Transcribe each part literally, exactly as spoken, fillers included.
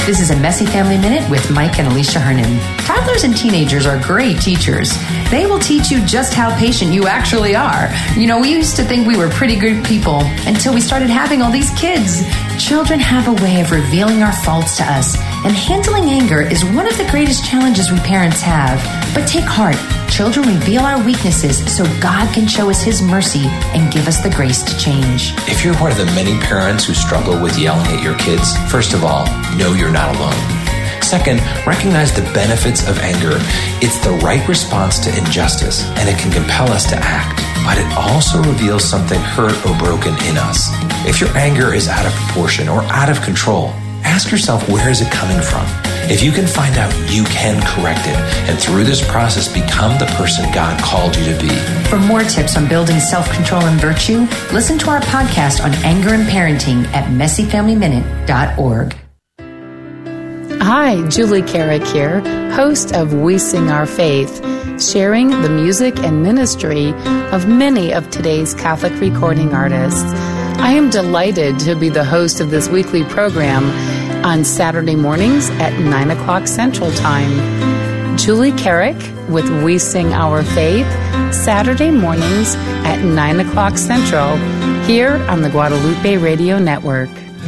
This is a Messy Family Minute with Mike and Alicia Hernan. Toddlers and teenagers are great teachers. They will teach you just how patient you actually are. You know, we used to think we were pretty good people until we started having all these kids. Children have a way of revealing our faults to us, and handling anger is one of the greatest challenges we parents have. But take heart. Children reveal our weaknesses so God can show us His mercy and give us the grace to change. If you're one of the many parents who struggle with yelling at your kids, first of all, know you're not alone. Second, recognize the benefits of anger. It's the right response to injustice, and it can compel us to act. But it also reveals something hurt or broken in us. If your anger is out of proportion or out of control, ask yourself, where is it coming from? If you can find out, you can correct it, and through this process, become the person God called you to be. For more tips on building self-control and virtue, listen to our podcast on anger and parenting at messy family minute dot org. Hi, Julie Carrick here, host of We Sing Our Faith, sharing the music and ministry of many of today's Catholic recording artists. I am delighted to be the host of this weekly program on Saturday mornings at nine o'clock Central Time. Julie Carrick with We Sing Our Faith, Saturday mornings at nine o'clock Central, here on the Guadalupe Radio Network.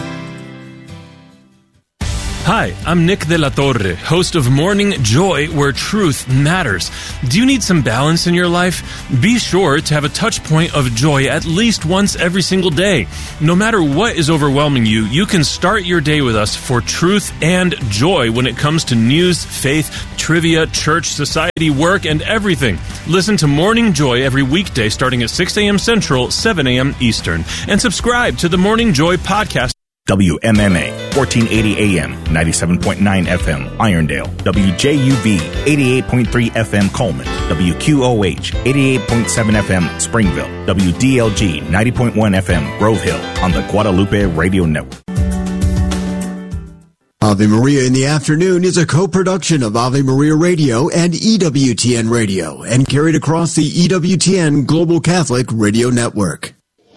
Hi, I'm Nick de la Torre, host of Morning Joy, where truth matters. Do you need some balance in your life? Be sure to have a touch point of joy at least once every single day. No matter what is overwhelming you, you can start your day with us for truth and joy when it comes to news, faith, trivia, church, society, work, and everything. Listen to Morning Joy every weekday starting at six a.m. Central, seven a.m. Eastern. And subscribe to the Morning Joy podcast. W M M A, fourteen eighty A M, ninety-seven point nine F M, Irondale. W J U V, eighty-eight point three F M, Coleman. W Q O H, eighty-eight point seven F M, Springville. W D L G, ninety point one F M, Grove Hill, on the Guadalupe Radio Network. Ave Maria in the Afternoon is a co-production of Ave Maria Radio and E W T N Radio and carried across the E W T N Global Catholic Radio Network.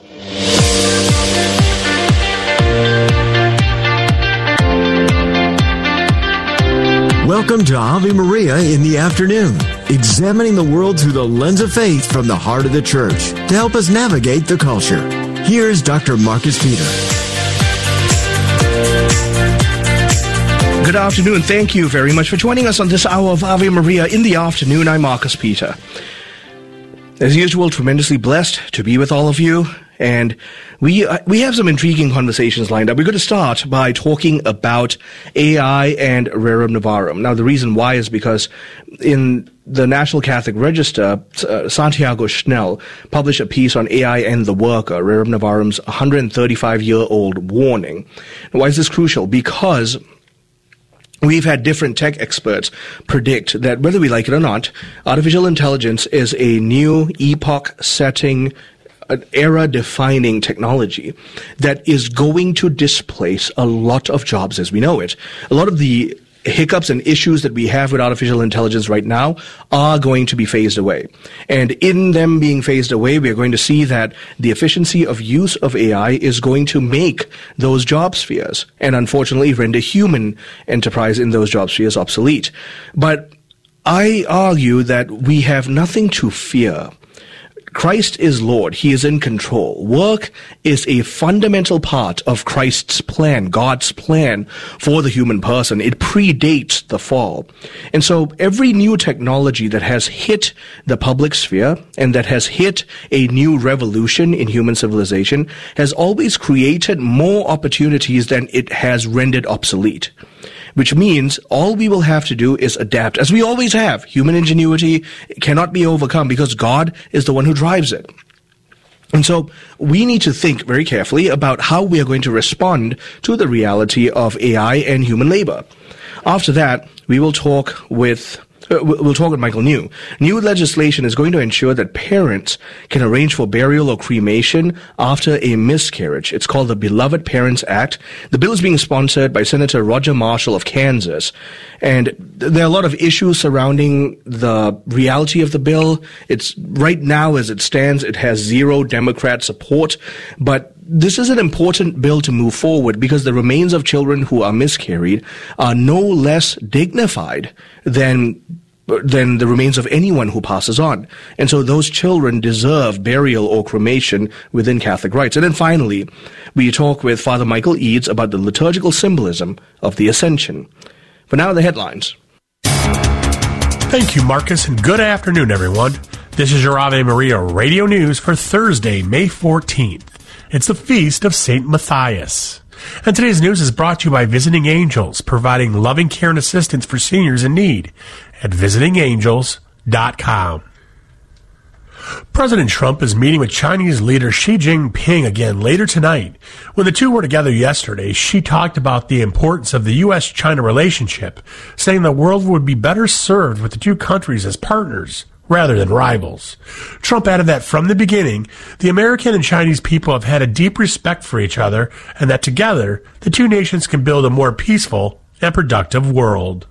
Welcome to Ave Maria in the Afternoon, examining the world through the lens of faith from the heart of the Church to help us navigate the culture. Here's Doctor Marcus Peter. Good afternoon. Thank you very much for joining us on this hour of Ave Maria in the Afternoon. I'm Marcus Peter. As usual, tremendously blessed to be with all of you. And we uh, we have some intriguing conversations lined up. We're going to start by talking about A I and Rerum Novarum. Now, the reason why is because in the National Catholic Register, uh, Santiago Schnell published a piece on A I and the Worker, Rerum Novarum's one hundred thirty-five-year-old warning. Now, why is this crucial? Because we've had different tech experts predict that, whether we like it or not, artificial intelligence is a new epoch-setting, an era-defining technology that is going to displace a lot of jobs as we know it. A lot of the hiccups and issues that we have with artificial intelligence right now are going to be phased away. And in them being phased away, we are going to see that the efficiency of use of A I is going to make those job spheres and unfortunately render human enterprise in those job spheres obsolete. But I argue that we have nothing to fear. Christ is Lord. He is in control. Work is a fundamental part of Christ's plan, God's plan for the human person. It predates the fall. And so every new technology that has hit the public sphere and that has hit a new revolution in human civilization has always created more opportunities than it has rendered obsolete. Which means all we will have to do is adapt, as we always have. Human ingenuity cannot be overcome because God is the one who drives it. And so we need to think very carefully about how we are going to respond to the reality of A I and human labor. After that, we will talk with Uh, we'll talk with Michael New. New legislation is going to ensure that parents can arrange for burial or cremation after a miscarriage. It's called the Beloved Parents Act. The bill is being sponsored by Senator Roger Marshall of Kansas. And there are a lot of issues surrounding the reality of the bill. It's right now, as it stands, it has zero Democrat support. But this is an important bill to move forward because the remains of children who are miscarried are no less dignified than than the remains of anyone who passes on. And so those children deserve burial or cremation within Catholic rites. And then finally, we talk with Father Michael Eads about the liturgical symbolism of the Ascension. For now, the headlines. Thank you, Marcus, and good afternoon, everyone. This is your Ave Maria Radio News for Thursday, May fourteenth. It's the feast of Saint Matthias. And today's news is brought to you by Visiting Angels, providing loving care and assistance for seniors in need at visiting angels dot com. President Trump is meeting with Chinese leader Xi Jinping again later tonight. When the two were together yesterday, Xi talked about the importance of the U S China relationship, saying the world would be better served with the two countries as partners rather than rivals. Trump added that from the beginning, the American and Chinese people have had a deep respect for each other, and that together, the two nations can build a more peaceful and productive world.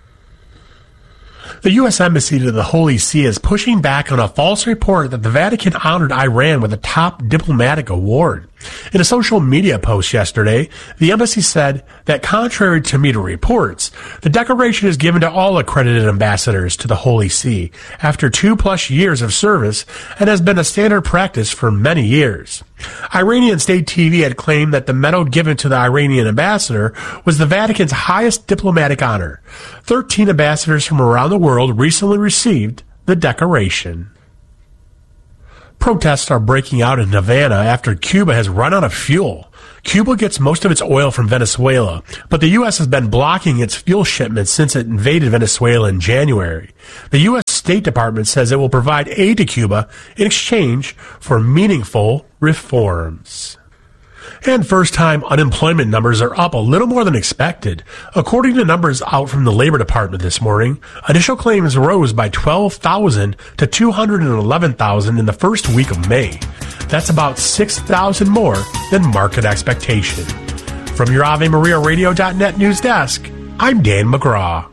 The U S Embassy to the Holy See is pushing back on a false report that the Vatican honored Iran with a top diplomatic award. In a social media post yesterday, the embassy said that contrary to media reports, the decoration is given to all accredited ambassadors to the Holy See after two plus years of service and has been a standard practice for many years. Iranian state T V had claimed that the medal given to the Iranian ambassador was the Vatican's highest diplomatic honor. Thirteen ambassadors from around the world recently received the decoration. Protests are breaking out in Havana after Cuba has run out of fuel. Cuba gets most of its oil from Venezuela, but the U S has been blocking its fuel shipments since it invaded Venezuela in January. The U S State Department says it will provide aid to Cuba in exchange for meaningful reforms. And first-time unemployment numbers are up a little more than expected. According to numbers out from the Labor Department this morning, initial claims rose by twelve thousand to two hundred eleven thousand in the first week of May. That's about six thousand more than market expectation. From your Ave Maria Radio dot net news desk, I'm Dan McGraw.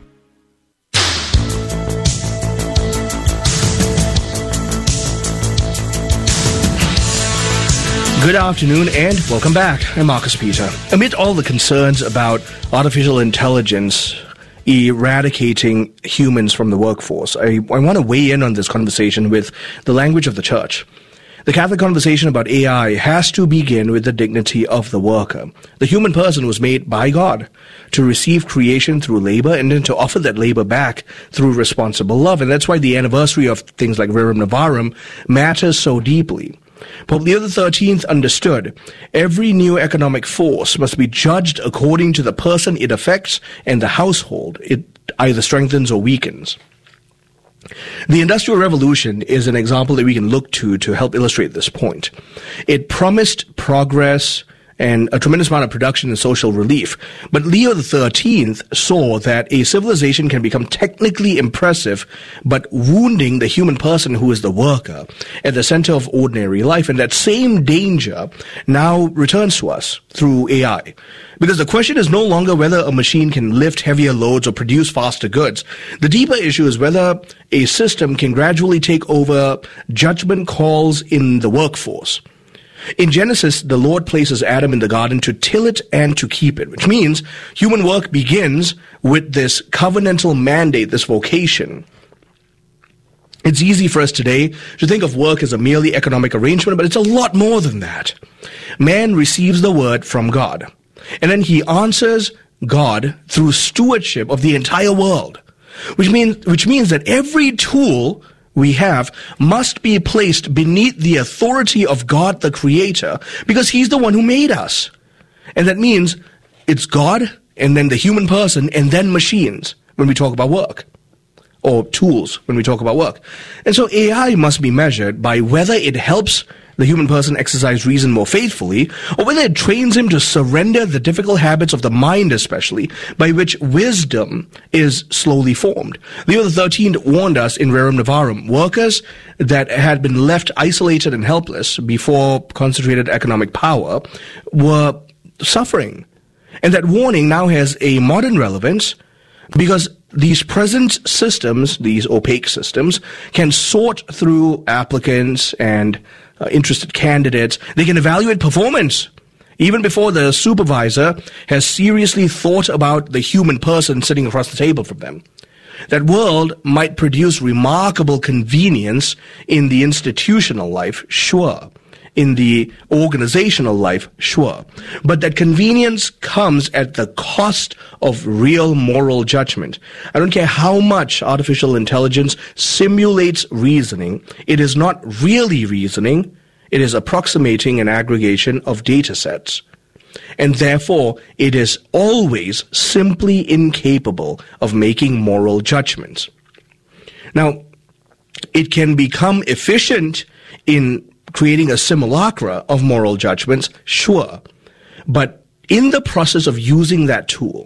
Good afternoon and welcome back. I'm Marcus Peter. Amid all the concerns about artificial intelligence eradicating humans from the workforce, I, I want to weigh in on this conversation with the language of the church. The Catholic conversation about A I has to begin with the dignity of the worker. The human person was made by God to receive creation through labor and then to offer that labor back through responsible love. And that's why the anniversary of things like Rerum Novarum matters so deeply. Pope Leo the thirteenth understood every new economic force must be judged according to the person it affects and the household it either strengthens or weakens. The Industrial Revolution is an example that we can look to to help illustrate this point. It promised progress and a tremendous amount of production and social relief. But Leo the thirteenth saw that a civilization can become technically impressive, but wounding the human person who is the worker at the center of ordinary life. And that same danger now returns to us through A I. Because the question is no longer whether a machine can lift heavier loads or produce faster goods. The deeper issue is whether a system can gradually take over judgment calls in the workforce. In Genesis, the Lord places Adam in the garden to till it and to keep it, which means human work begins with this covenantal mandate, this vocation. It's easy for us today to think of work as a merely economic arrangement, but it's a lot more than that. Man receives the word from God, and then he answers God through stewardship of the entire world, which means, which means that every tool we have must be placed beneath the authority of God the Creator, because He's the one who made us. And that means it's God, and then the human person, and then machines when we talk about work, or tools when we talk about work. And so A I must be measured by whether it helps the human person exercise reason more faithfully, or whether it trains him to surrender the difficult habits of the mind, especially, by which wisdom is slowly formed. Leo the thirteenth warned us in Rerum Novarum, workers that had been left isolated and helpless before concentrated economic power were suffering. And that warning now has a modern relevance, because these present systems, these opaque systems, can sort through applicants and uh, interested candidates. They can evaluate performance even before the supervisor has seriously thought about the human person sitting across the table from them. That world might produce remarkable convenience in the institutional life, sure. In the organizational life, sure. But that convenience comes at the cost of real moral judgment. I don't care how much artificial intelligence simulates reasoning, it is not really reasoning, it is approximating an aggregation of data sets. And therefore, it is always simply incapable of making moral judgments. Now, it can become efficient in creating a simulacra of moral judgments, sure. But in the process of using that tool,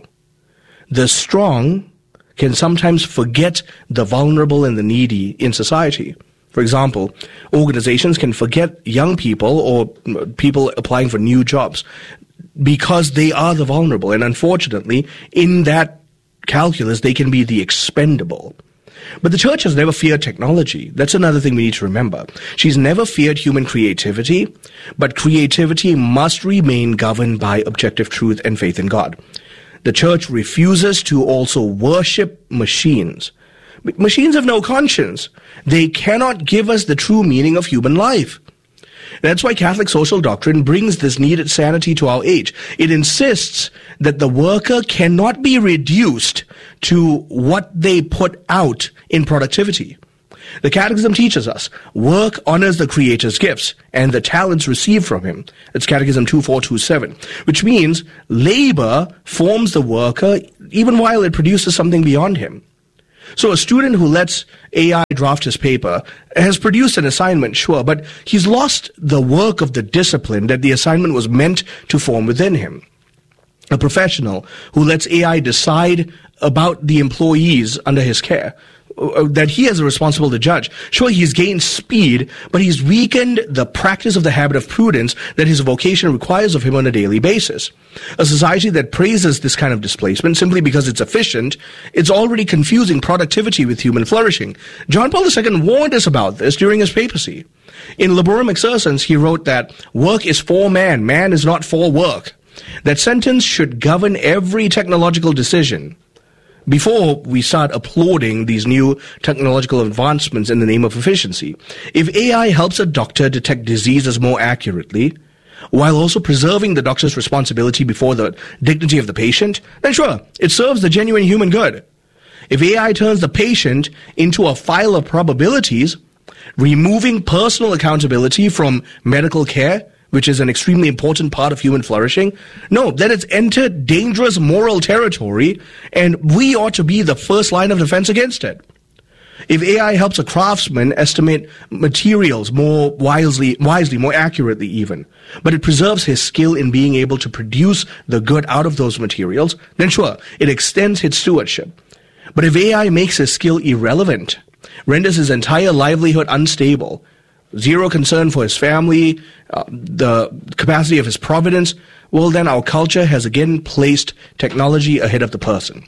the strong can sometimes forget the vulnerable and the needy in society. For example, organizations can forget young people or people applying for new jobs because they are the vulnerable. And unfortunately, in that calculus, they can be the expendable. But the church has never feared technology. That's another thing we need to remember. She's never feared human creativity, but creativity must remain governed by objective truth and faith in God. The church refuses to also worship machines. Machines have no conscience. They cannot give us the true meaning of human life. That's why Catholic social doctrine brings this needed sanity to our age. It insists that the worker cannot be reduced to what they put out in productivity. The Catechism teaches us, work honors the Creator's gifts and the talents received from him. That's Catechism two four two seven, which means labor forms the worker even while it produces something beyond him. So a student who lets A I draft his paper has produced an assignment, sure, but he's lost the work of the discipline that the assignment was meant to form within him. A professional who lets A I decide about the employees under his care, that he is responsible to judge. Sure, he's gained speed, but he's weakened the practice of the habit of prudence that his vocation requires of him on a daily basis. A society that praises this kind of displacement simply because it's efficient, it's already confusing productivity with human flourishing. John Paul the Second warned us about this during his papacy. In Laborum Exercens, he wrote that work is for man, man is not for work. That sentence should govern every technological decision. Before we start applauding these new technological advancements in the name of efficiency, if A I helps a doctor detect diseases more accurately, while also preserving the doctor's responsibility before the dignity of the patient, then sure, it serves the genuine human good. If A I turns the patient into a file of probabilities, removing personal accountability from medical care, which is an extremely important part of human flourishing, no, then it's entered dangerous moral territory, and we ought to be the first line of defense against it. If A I helps a craftsman estimate materials more wisely, wisely, more accurately even, but it preserves his skill in being able to produce the good out of those materials, then sure, it extends his stewardship. But if A I makes his skill irrelevant, renders his entire livelihood unstable, zero concern for his family, uh, the capacity of his providence, well, then our culture has again placed technology ahead of the person.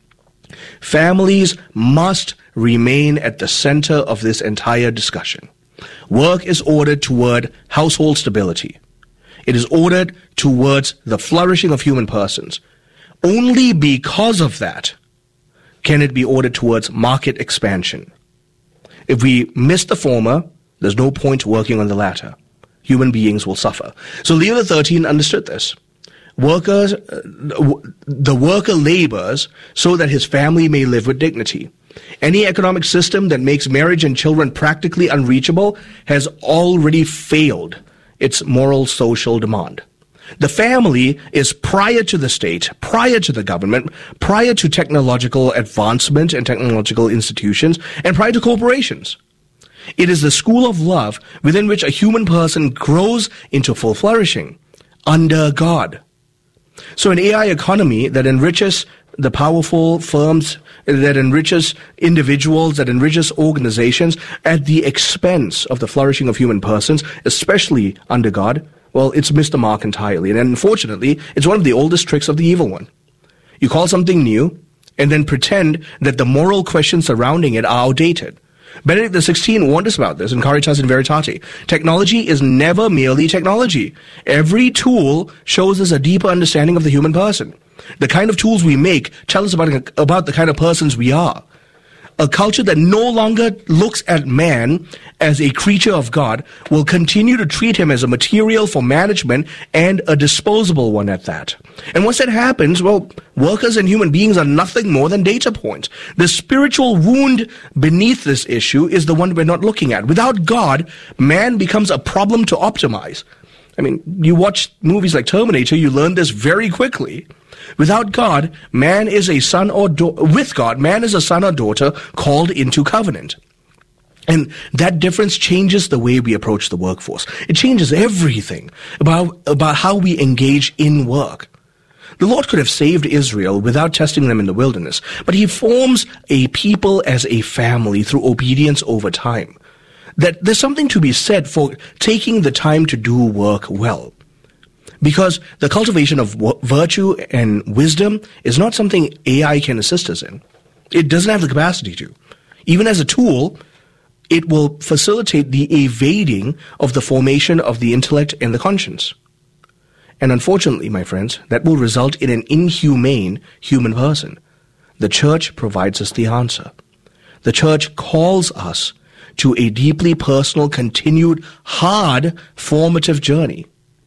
Families must remain at the center of this entire discussion. Work is ordered toward household stability. It is ordered towards the flourishing of human persons. Only because of that can it be ordered towards market expansion. If we miss the former, there's no point working on the latter. Human beings will suffer. So Leo the thirteenth understood this. Workers, uh, the worker labors so that his family may live with dignity. Any economic system that makes marriage and children practically unreachable has already failed its moral social demand. The family is prior to the state, prior to the government, prior to technological advancement and technological institutions, and prior to corporations. It is the school of love within which a human person grows into full flourishing under God. So an A I economy that enriches the powerful firms, that enriches individuals, that enriches organizations at the expense of the flourishing of human persons, especially under God, well, it's missed the mark entirely. And unfortunately, it's one of the oldest tricks of the evil one. You call something new and then pretend that the moral questions surrounding it are outdated. Benedict the sixteenth warned us about this in Caritas in Veritate. Technology is never merely technology. Every tool shows us a deeper understanding of the human person. The kind of tools we make tell us about, about the kind of persons we are. A culture that no longer looks at man as a creature of God will continue to treat him as a material for management and a disposable one at that. And once that happens, well, workers and human beings are nothing more than data points. The spiritual wound beneath this issue is the one we're not looking at. Without God, man becomes a problem to optimize. I mean, you watch movies like Terminator, you learn this very quickly. Without God, man is a son or do- with God, man is a son or daughter called into covenant. And that difference changes the way we approach the workforce. It changes everything about, about how we engage in work. The Lord could have saved Israel without testing them in the wilderness, but he forms a people as a family through obedience over time. That there's something to be said for taking the time to do work well. Because the cultivation of w- virtue and wisdom is not something A I can assist us in. It doesn't have the capacity to. Even as a tool, it will facilitate the evading of the formation of the intellect and the conscience. And unfortunately, my friends, that will result in an inhumane human person. The church provides us the answer. The church calls us to a deeply personal, continued, hard, formative journey.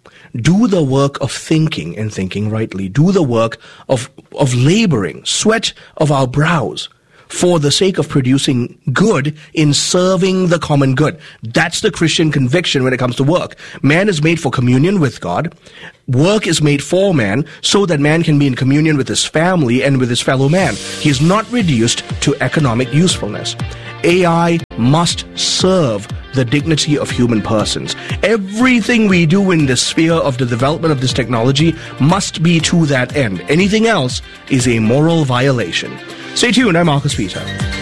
Do the work of thinking and thinking rightly. Do the work of, of laboring, sweat of our brows, for the sake of producing good in serving the common good. That's the Christian conviction when it comes to work. Man is made for communion with God. Work is made for man so that man can be in communion with his family and with his fellow man. He is not reduced to economic usefulness. A I must serve the dignity of human persons. Everything we do in the sphere of the development of this technology must be to that end. Anything else is a moral violation. Stay tuned, I'm Marcus Peter.